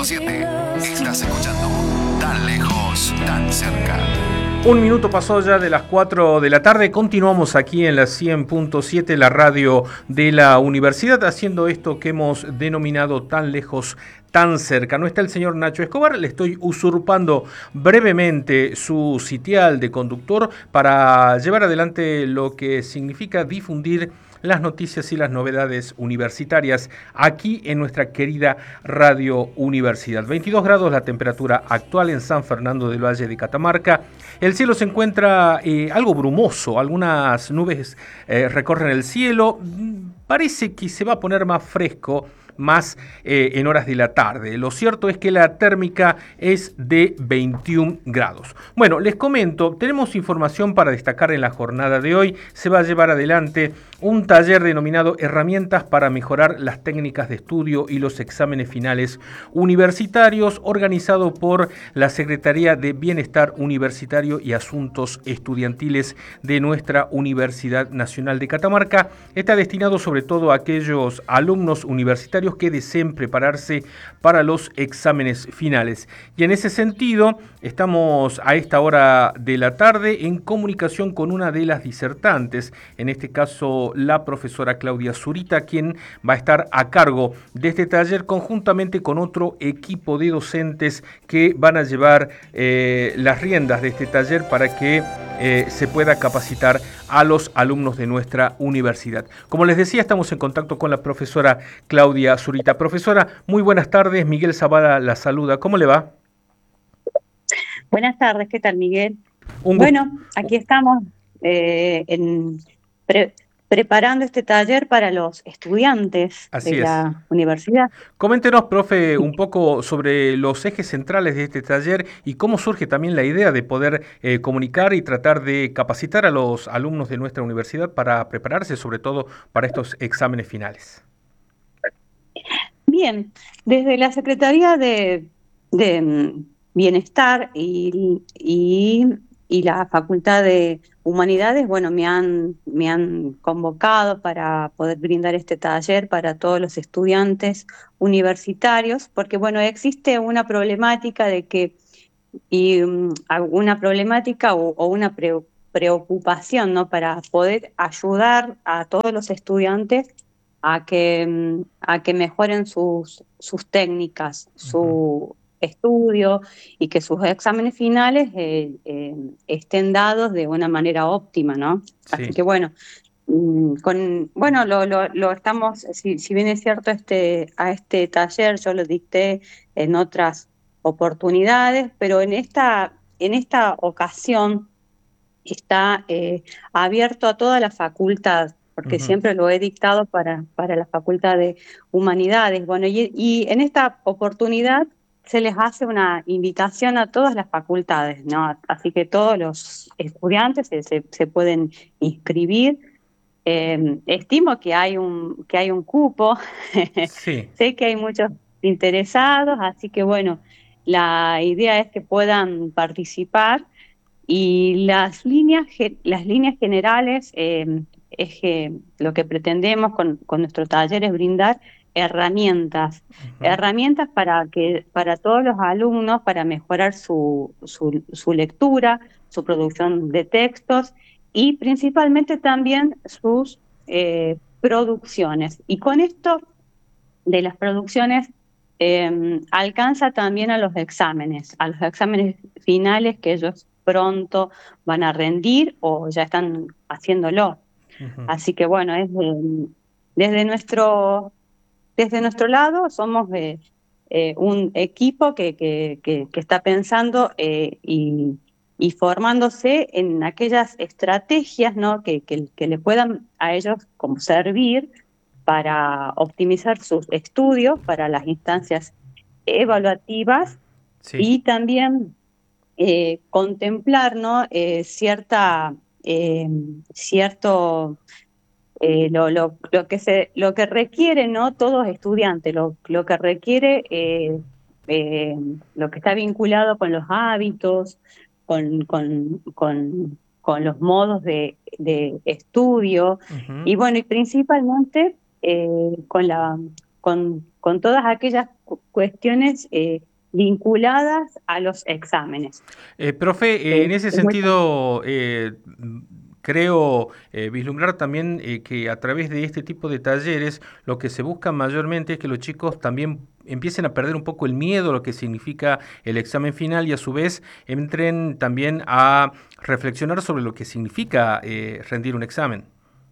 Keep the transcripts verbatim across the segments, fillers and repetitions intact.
punto siete. Estás escuchando Tan Lejos, Tan Cerca. Un minuto pasó ya de las cuatro de la tarde. Continuamos aquí en la cien punto siete, la radio de la universidad, haciendo esto que hemos denominado Tan Lejos, Tan Cerca. No está el señor Nacho Escobar, le estoy usurpando brevemente su sitial de conductor para llevar adelante lo que significa difundir las noticias y las novedades universitarias aquí en nuestra querida Radio Universidad. veintidós grados la temperatura actual en San Fernando del Valle de Catamarca. El cielo se encuentra eh, algo brumoso, algunas nubes eh, recorren el cielo. Parece que se va a poner más fresco, más eh, en horas de la tarde. Lo cierto es que la térmica es de veintiún grados. Bueno, les comento, tenemos información para destacar en la jornada de hoy. Se va a llevar adelante un taller denominado Herramientas para mejorar las técnicas de estudio y los exámenes finales universitarios, organizado por la Secretaría de Bienestar Universitario y Asuntos Estudiantiles de nuestra Universidad Nacional de Catamarca. Está destinado sobre todo a aquellos alumnos universitarios que deseen prepararse para los exámenes finales. Y en ese sentido, estamos a esta hora de la tarde en comunicación con una de las disertantes, en este caso la profesora Claudia Zurita, quien va a estar a cargo de este taller conjuntamente con otro equipo de docentes que van a llevar eh, las riendas de este taller para que eh, se pueda capacitar a los alumnos de nuestra universidad. Como les decía, estamos en contacto con la profesora Claudia Zurita. Profesora, muy buenas tardes. Miguel Zavala la saluda. ¿Cómo le va? Buenas tardes, ¿qué tal, Miguel? Un bueno, aquí estamos eh, en pre preparando este taller para los estudiantes Así de es. la universidad. Coméntenos, profe, un poco sobre los ejes centrales de este taller y cómo surge también la idea de poder eh, comunicar y tratar de capacitar a los alumnos de nuestra universidad para prepararse, sobre todo para estos exámenes finales. Bien, desde la Secretaría de, de Bienestar y, y, y la Facultad de Humanidades, bueno, me han, me han convocado para poder brindar este taller para todos los estudiantes universitarios, porque, bueno, existe una problemática de que, y um, una problemática o, o una pre, preocupación, ¿no?, para poder ayudar a todos los estudiantes a que, a que mejoren sus, sus técnicas, su uh-huh. estudio y que sus exámenes finales eh, eh, estén dados de una manera óptima, ¿no? Sí. Así que bueno, con, bueno lo, lo, lo estamos, si, si bien es cierto, este, a este taller yo lo dicté en otras oportunidades, pero en esta, en esta ocasión está eh, abierto a toda la facultad, porque uh-huh. siempre lo he dictado para, para la Facultad de Humanidades. Bueno, y, y en esta oportunidad se les hace una invitación a todas las facultades, ¿no? Así que todos los estudiantes se, se, se pueden inscribir. Eh, estimo que hay un, que hay un cupo, sí. Sé que hay muchos interesados, así que bueno, la idea es que puedan participar. Y las líneas, las líneas generales eh, es que lo que pretendemos con, con nuestro taller es brindar herramientas, uh-huh. herramientas para que para todos los alumnos para mejorar su, su, su lectura, su producción de textos y principalmente también sus eh, producciones. Y con esto de las producciones eh, alcanza también a los exámenes, a los exámenes finales que ellos pronto van a rendir o ya están haciéndolo. Uh-huh. Así que bueno, es de, desde nuestro desde nuestro lado somos eh, eh, un equipo que, que, que, que está pensando eh, y, y formándose en aquellas estrategias, ¿no?, que, que, que le puedan a ellos como servir para optimizar sus estudios, para las instancias evaluativas, sí. Y también Eh, contemplar, ¿no?, eh, cierta eh, cierto eh, lo, lo, lo que se lo que requiere, ¿no?, todo estudiante, lo, lo que requiere eh, eh, lo que está vinculado con los hábitos, con, con, con, con los modos de, de estudio, uh-huh. y bueno, y principalmente eh, con la con, con todas aquellas cu- cuestiones eh, vinculadas a los exámenes. Eh, profe, eh, en Eh, ese es muy sentido, eh, m- creo eh, vislumbrar también eh, que a través de este tipo de talleres lo que se busca mayormente es que los chicos también empiecen a perder un poco el miedo a lo que significa el examen final y a su vez entren también a reflexionar sobre lo que significa eh, rendir un examen.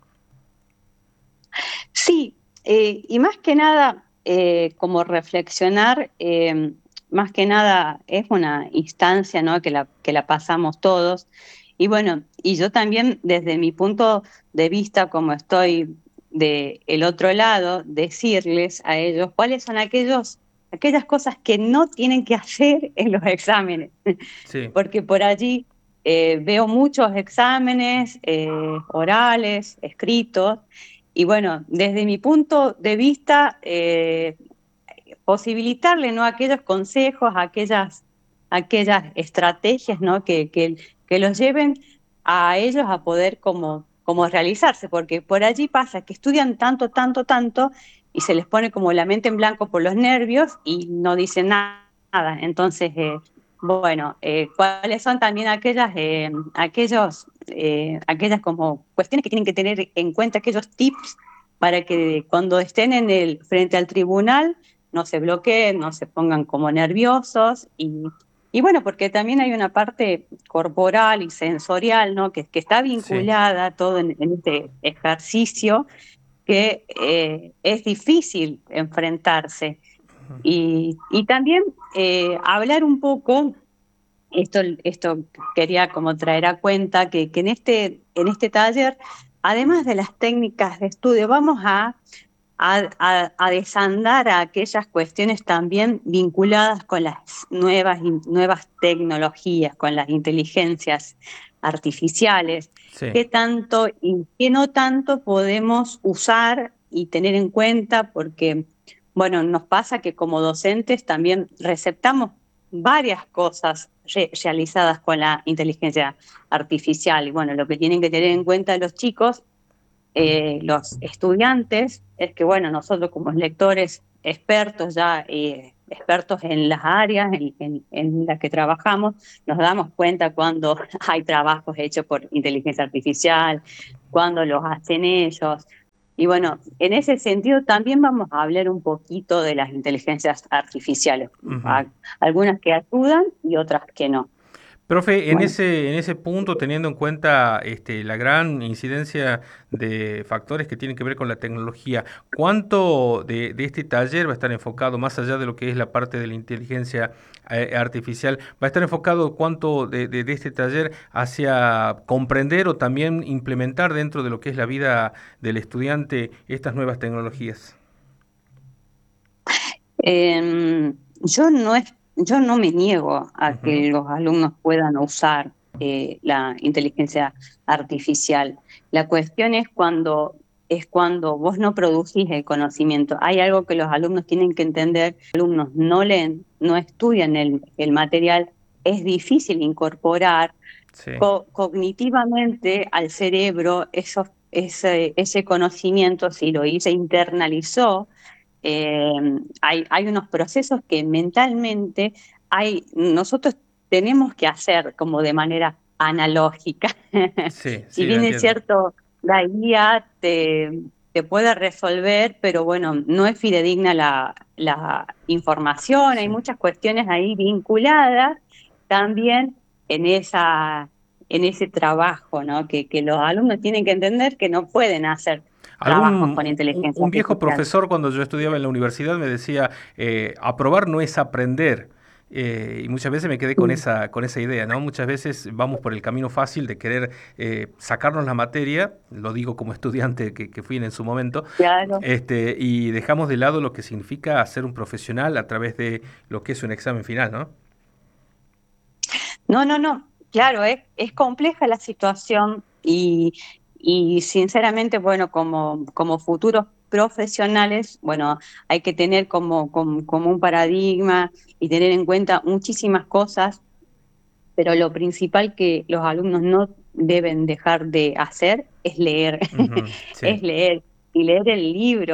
Sí, eh, y más que nada, eh, como reflexionar, eh, más que nada es una instancia, ¿no? que la, que la pasamos todos. Y bueno, y yo también desde mi punto de vista, como estoy de el otro lado, decirles a ellos cuáles son aquellos, aquellas cosas que no tienen que hacer en los exámenes, Sí. porque por allí eh, veo muchos exámenes eh, orales, escritos, y bueno, desde mi punto de vista, eh, posibilitarle, ¿no? aquellos consejos, aquellas, aquellas estrategias, ¿no? que, que, que los lleven a ellos a poder como, como realizarse, porque por allí pasa que estudian tanto, tanto, tanto, y se les pone como la mente en blanco por los nervios y no dicen nada. Entonces, eh, bueno, eh, ¿cuáles son también aquellas, eh, aquellos, eh, aquellas como cuestiones que tienen que tener en cuenta, aquellos tips para que cuando estén en el, frente al tribunal no se bloqueen, no se pongan como nerviosos y, y bueno, porque también hay una parte corporal y sensorial, ¿no? que, que está Sí. vinculada todo en, en este ejercicio que eh, es difícil enfrentarse. Y, y también eh, hablar un poco, esto, esto quería como traer a cuenta que, que en, este, en este taller, además de las técnicas de estudio, vamos a a, a, a desandar a aquellas cuestiones también vinculadas con las nuevas, nuevas tecnologías, con las inteligencias artificiales, Sí. qué tanto y qué no tanto podemos usar y tener en cuenta, porque, bueno, nos pasa que como docentes también receptamos varias cosas re realizadas con la inteligencia artificial. Y bueno, lo que tienen que tener en cuenta los chicos, eh, los estudiantes, es que, bueno, nosotros como lectores expertos ya, eh, expertos en las áreas en, en, en las que trabajamos, nos damos cuenta cuando hay trabajos hechos por inteligencia artificial, cuando los hacen ellos. Y bueno, en ese sentido también vamos a hablar un poquito de las inteligencias artificiales, Ujú. a- algunas que ayudan y otras que no. Profe, en Bueno. ese, en ese punto, teniendo en cuenta este, la gran incidencia de factores que tienen que ver con la tecnología, ¿cuánto de, de este taller va a estar enfocado, más allá de lo que es la parte de la inteligencia eh, artificial, va a estar enfocado cuánto de, de- de este taller hacia comprender o también implementar dentro de lo que es la vida del estudiante estas nuevas tecnologías? Eh, yo no es, yo no me niego a Ujú. que los alumnos puedan usar eh, la inteligencia artificial. La cuestión es cuando es cuando vos no producís el conocimiento. Hay algo que los alumnos tienen que entender. Los alumnos no leen, no estudian el, el material. Es difícil incorporar Sí. co cognitivamente al cerebro esos, ese, ese conocimiento, si lo hice, internalizó. eh, hay, hay unos procesos que mentalmente hay, nosotros tenemos que hacer como de manera analógica. Sí, Si sí, lo bien es entiendo. cierto, la guía te, te puede resolver, pero bueno, no es fidedigna la, la información, hay Sí. muchas cuestiones ahí vinculadas también en esa, en ese trabajo, ¿no? Que, que los alumnos tienen que entender que no pueden hacer trabajos con Algún, un, inteligencia un viejo artificial. profesor cuando yo estudiaba en la universidad me decía, eh, aprobar no es aprender. Eh, y muchas veces me quedé con Mm, esa, con esa idea, ¿no? Muchas veces vamos por el camino fácil de querer eh, sacarnos la materia, lo digo como estudiante que, que fui en su momento, claro. este, y dejamos de lado lo que significa ser un profesional a través de lo que es un examen final, ¿no? No, no, no. Claro, es, es compleja la situación y, y sinceramente, bueno, como, como futuros profesionales, bueno, hay que tener como, como, como un paradigma y tener en cuenta muchísimas cosas, pero lo principal que los alumnos no deben dejar de hacer es leer, Ujú, sí, es leer y leer el libro.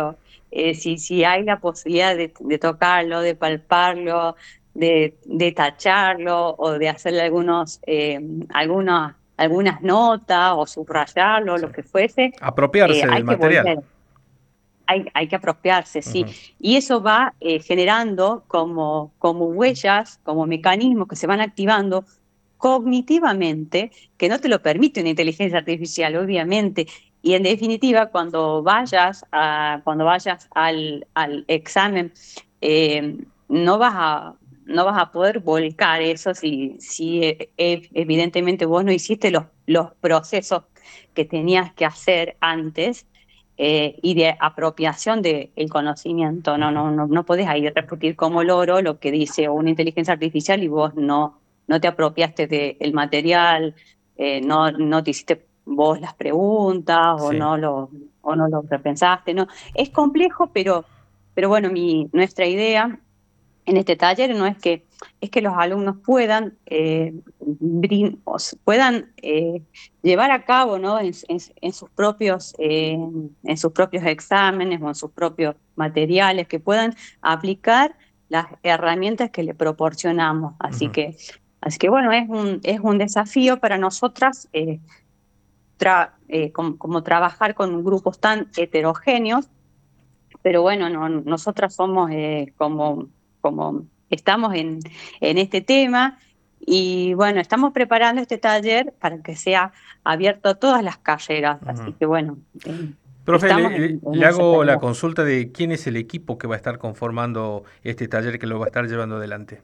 eh, si, si hay la posibilidad de, de tocarlo, de palparlo, de, de tacharlo o de hacerle algunos, eh, algunas, algunas notas o subrayarlo, Sí. lo que fuese, eh, Apropiarse hay del que volver. material. Hay, hay que apropiarse, sí. Ujú. Y eso va eh, generando como, como huellas, como mecanismos que se van activando cognitivamente, que no te lo permite una inteligencia artificial, obviamente. Y en definitiva, cuando vayas, a, cuando vayas al, al examen, eh, no vas a, no vas a poder volcar eso si, si eh, eh, evidentemente vos no hiciste los, los procesos que tenías que hacer antes, eh, y de apropiación del conocimiento. No, Ujú. no, no, no podés ahí repetir como loro lo que dice una inteligencia artificial y vos no, no te apropiaste del material, eh, no, no te hiciste vos las preguntas o Sí. no lo, o no lo repensaste. No. Es complejo, pero, pero bueno, mi, nuestra idea en este taller no es que es que los alumnos puedan eh, brin- o s- puedan eh, llevar a cabo, ¿no? en, en- en sus propios eh, en sus propios exámenes o en sus propios materiales, que puedan aplicar las herramientas que le proporcionamos. Así Ujú. que así que bueno, es un es un desafío para nosotras, eh, tra- eh, como, como trabajar con grupos tan heterogéneos, pero bueno, no, nosotras somos eh, como, como estamos en, en este tema y bueno, estamos preparando este taller para que sea abierto a todas las carreras, así Ujú. que bueno, eh, Profe, estamos le, en, le- en le esa hago la tarea. consulta de quién es el equipo que va a estar conformando este taller que lo va a estar llevando adelante.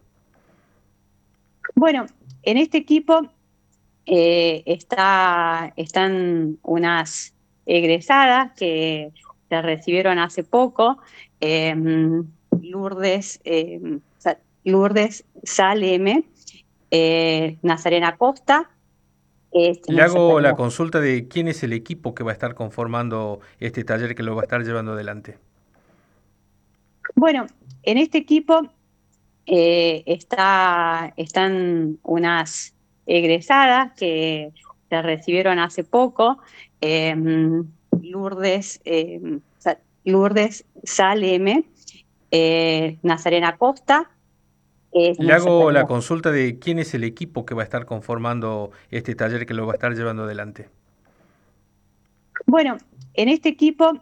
Bueno, en este equipo eh, está, están unas egresadas que se recibieron hace poco, eh, Lourdes, eh, Sa- Lourdes Saleme, eh, Nazarena Costa, es en Le esa hago la tarea. consulta de quién es el equipo que va a estar conformando este taller que lo va a estar llevando adelante. Bueno, en este equipo eh, está, están unas egresadas que se recibieron hace poco, eh, Lourdes, eh, Sa- Lourdes Saleme, eh, Nazarena Costa, es en Le esa hago la tarea. consulta de quién es el equipo que va a estar conformando este taller que lo va a estar llevando adelante. Bueno, en este equipo